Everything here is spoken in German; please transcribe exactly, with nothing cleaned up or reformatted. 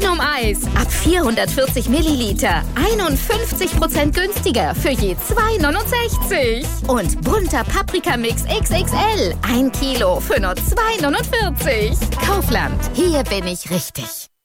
Premium-Eis ab vierhundertvierzig Milliliter. einundfünfzig Prozent günstiger für je zwei neunundsechzig. Und bunter Paprikamix X X L. Ein Kilo für nur zwei neunundvierzig. Kaufland, hier bin ich richtig.